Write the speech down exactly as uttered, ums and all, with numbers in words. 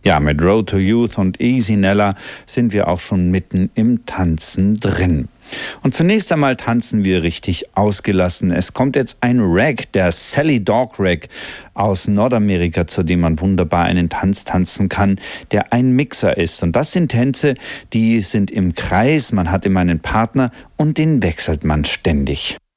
Ja, mit Road to Youth und Easy Nella sind wir auch schon mitten im Tanzen drin. Und zunächst einmal tanzen wir richtig ausgelassen. Es kommt jetzt ein Rag, der Sally Dog Rag aus Nordamerika, zu dem man wunderbar einen Tanz tanzen kann, der ein Mixer ist. Und das sind Tänze, die sind im Kreis, man hat immer einen Partner und den wechselt man ständig.